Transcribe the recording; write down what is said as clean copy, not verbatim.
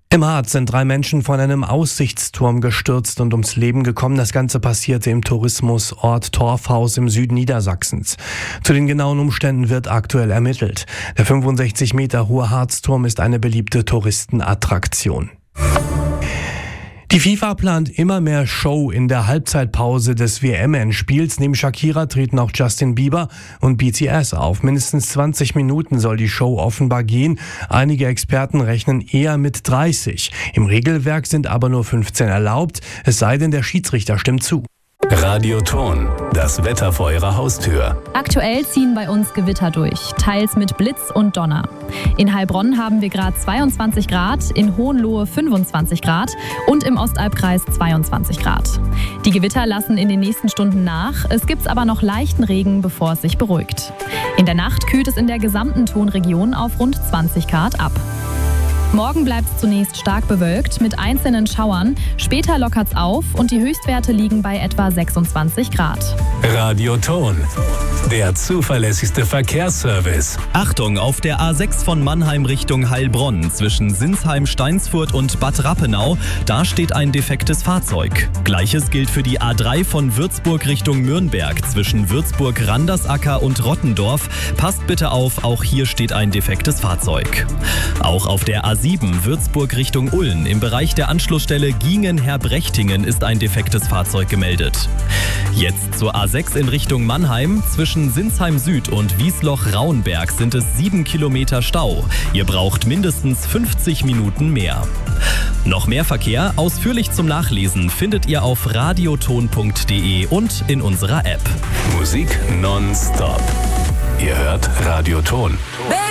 Im Harz sind 3 Menschen von einem Aussichtsturm gestürzt und ums Leben gekommen. Das Ganze passierte im Tourismusort Torfhaus im Süden Niedersachsens. Zu den genauen Umständen wird aktuell ermittelt. Der 65 Meter hohe Harzturm ist eine beliebte Touristenattraktion. Die FIFA plant immer mehr Show in der Halbzeitpause des WM-Endspiels. Neben Shakira treten auch Justin Bieber und BTS auf. Mindestens 20 Minuten soll die Show offenbar gehen. Einige Experten rechnen eher mit 30. Im Regelwerk sind aber nur 15 erlaubt, es sei denn, der Schiedsrichter stimmt zu. Radioton, das Wetter vor Ihrer Haustür. Aktuell ziehen bei uns Gewitter durch, teils mit Blitz und Donner. In Heilbronn haben wir gerade 22 Grad, in Hohenlohe 25 Grad und im Ostalbkreis 22 Grad. Die Gewitter lassen in den nächsten Stunden nach, es gibt aber noch leichten Regen, bevor es sich beruhigt. In der Nacht kühlt es in der gesamten Tonregion auf rund 20 Grad ab. Morgen bleibt es zunächst stark bewölkt mit einzelnen Schauern. Später lockert es auf und die Höchstwerte liegen bei etwa 26 Grad. Radioton, der zuverlässigste Verkehrsservice. Achtung, auf der A6 von Mannheim Richtung Heilbronn zwischen Sinsheim, Steinsfurt und Bad Rappenau, da steht ein defektes Fahrzeug. Gleiches gilt für die A3 von Würzburg Richtung Nürnberg zwischen Würzburg-Randersacker und Rottendorf. Passt bitte auf, auch hier steht ein defektes Fahrzeug. Auch auf der A7 Würzburg Richtung Ulm im Bereich der Anschlussstelle Giengen-Herbrechtingen ist ein defektes Fahrzeug gemeldet. Jetzt zur A6 in Richtung Mannheim. Zwischen Sinsheim Süd und Wiesloch-Rauenberg sind es 7 Kilometer Stau. Ihr braucht mindestens 50 Minuten mehr. Noch mehr Verkehr, ausführlich zum Nachlesen, findet ihr auf radioton.de und in unserer App. Musik nonstop. Ihr hört Radioton.